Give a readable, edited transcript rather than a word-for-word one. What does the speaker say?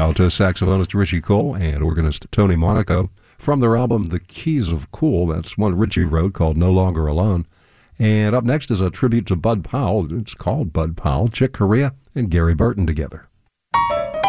alto saxophonist Richie Cole and organist Tony Monaco from their album The Keys of Cool. That's one Richie wrote called No Longer Alone. And up next is a tribute to Bud Powell. It's called Bud Powell, Chick Corea, and Gary Burton together.